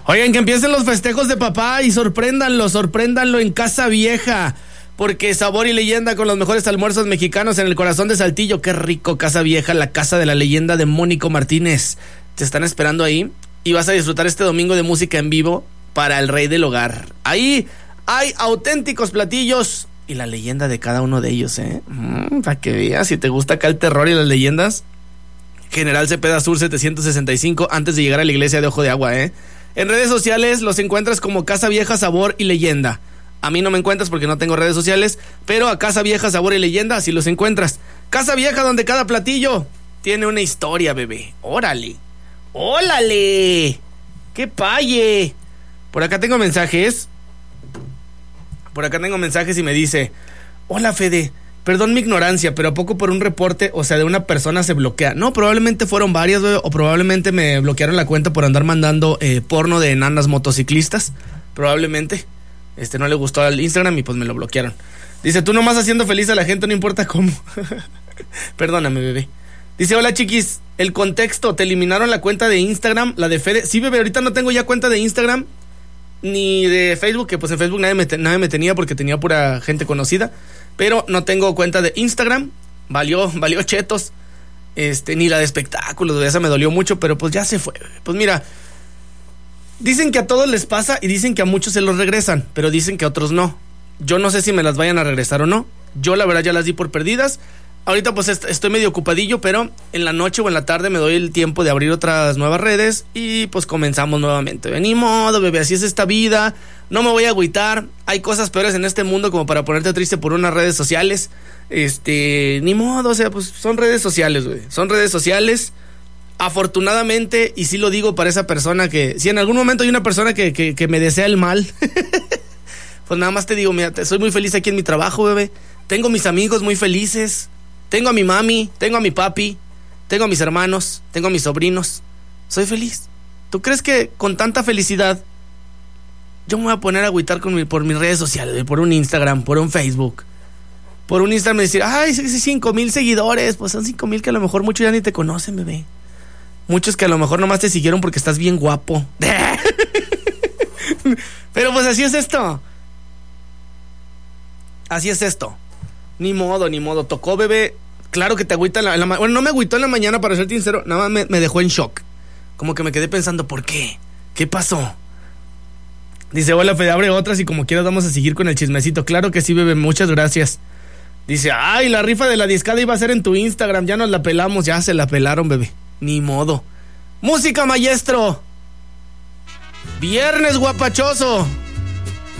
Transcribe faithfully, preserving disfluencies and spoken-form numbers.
Oigan, que empiecen los festejos de papá y sorpréndanlo, sorpréndanlo en Casa Vieja. Porque sabor y leyenda con los mejores almuerzos mexicanos en el corazón de Saltillo. Qué rico, Casa Vieja, la casa de la leyenda de Mónico Martínez. Te están esperando ahí y vas a disfrutar este domingo de música en vivo para el rey del hogar. Ahí hay auténticos platillos y la leyenda de cada uno de ellos, ¿eh? Mm, para que veas, si te gusta acá el terror y las leyendas. General Cepeda Sur setecientos sesenta y cinco, antes de llegar a la iglesia de Ojo de Agua, ¿eh? En redes sociales los encuentras como Casa Vieja, Sabor y Leyenda. A mí no me encuentras porque no tengo redes sociales, pero a Casa Vieja, Sabor y Leyenda así los encuentras. Casa Vieja, donde cada platillo tiene una historia, bebé. ¡Órale! ¡Órale! ¡Qué paye! Por acá tengo mensajes. Por acá tengo mensajes y me dice: hola, Fede, perdón mi ignorancia, pero ¿a poco por un reporte, o sea, de una persona se bloquea? No, probablemente fueron varias, bebé, o probablemente me bloquearon la cuenta por andar mandando eh, porno de enanas motociclistas. Probablemente. Este, no le gustó al Instagram y pues me lo bloquearon. Dice: tú nomás haciendo feliz a la gente, no importa cómo. Perdóname, bebé. Dice: hola, chiquis, el contexto, te eliminaron la cuenta de Instagram, la de Fede. Sí, bebé, ahorita no tengo ya cuenta de Instagram ni de Facebook, que pues en Facebook nadie me, nadie me tenía porque tenía pura gente conocida. Pero no tengo cuenta de Instagram. Valió, valió chetos. Este, ni la de espectáculos, esa me dolió mucho, pero pues ya se fue. Pues mira, dicen que a todos les pasa y dicen que a muchos se los regresan, pero dicen que a otros no. Yo no sé si me las vayan a regresar o no. Yo la verdad ya las di por perdidas. Ahorita pues est- estoy medio ocupadillo, pero en la noche o en la tarde me doy el tiempo de abrir otras nuevas redes y pues comenzamos nuevamente. Ni modo, bebé, así es esta vida. No me voy a agüitar. Hay cosas peores en este mundo como para ponerte triste por unas redes sociales. Este, ni modo, o sea, pues son redes sociales, güey. Son redes sociales. Afortunadamente, y sí lo digo para esa persona que, si en algún momento hay una persona que, que, que me desea el mal, pues nada más te digo, mira, soy muy feliz aquí en mi trabajo, bebé. Tengo mis amigos muy felices. Tengo a mi mami, tengo a mi papi, tengo a mis hermanos, tengo a mis sobrinos. Soy feliz. ¿Tú crees que con tanta felicidad yo me voy a poner a agüitar con mi, por mis redes sociales, por un Instagram, por un Facebook? Por un Instagram me decir: ay, cinco mil seguidores. Pues son cinco mil que a lo mejor muchos ya ni te conocen, bebé. Muchos que a lo mejor nomás te siguieron porque estás bien guapo. Pero pues así es esto. Así es esto. Ni modo, ni modo. Tocó, bebé. Claro que te agüita en la, en la... Bueno, no me agüitó en la mañana, para ser sincero. Nada más me, me dejó en shock. Como que me quedé pensando, ¿por qué? ¿Qué pasó? Dice: hola, Fede, abre otras y como quieras vamos a seguir con el chismecito. Claro que sí, bebé, muchas gracias. Dice: ay, la rifa de la discada iba a ser en tu Instagram. Ya nos la pelamos, ya se la pelaron, bebé. Ni modo. Música, maestro. Viernes guapachoso.